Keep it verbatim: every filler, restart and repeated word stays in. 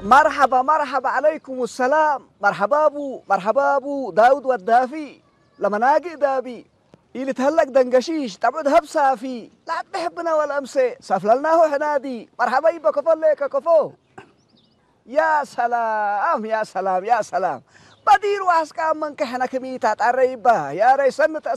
مرحبا مرحبا عليكم السلام مرحبا ابو مرحبا ابو داود والدافي لما ناقي دابي اللي تهلك دنقشيش تبعد هبسافي لا تحبنا والامسي سفللناه حنادي مرحبا يبا كفو ليك كفو يا سلام يا سلام يا سلام بدير واسكا من كحنا كميتات عريبا يا ريسن